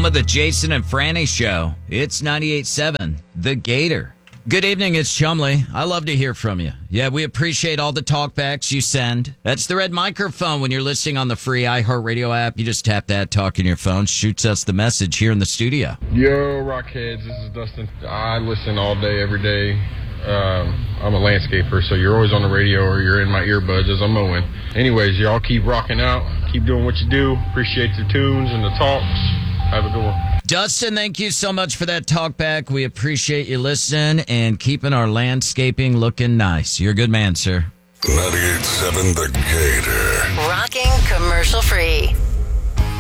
of the Jason and Franny Show. It's 98.7, The Gator. Good evening, it's Chumley. I love to hear from you. Yeah, we appreciate all the talkbacks you send. That's the red microphone when you're listening on the free iHeartRadio app. You just tap that, talk in your phone, shoots us the message here in the studio. Yo, Rockheads, this is Dustin. I listen all day, every day. I'm a landscaper, so you're always on the radio or you're in my earbuds as I'm mowing. Anyways, y'all keep rocking out. Keep doing what you do. Appreciate the tunes and the talks. Have a good one. Dustin, thank you so much for that talk back. We appreciate you listening and keeping our landscaping looking nice. You're a good man, sir. 98.7 The Gator. Rocking commercial free.